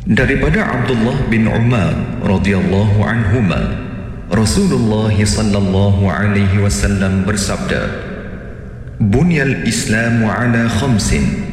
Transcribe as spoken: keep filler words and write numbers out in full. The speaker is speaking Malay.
Daripada Abdullah bin Umar radhiyallahu anhuma, Rasulullah sallallahu alaihi wasallam bersabda, "Bunyal Islamu ala khamsin,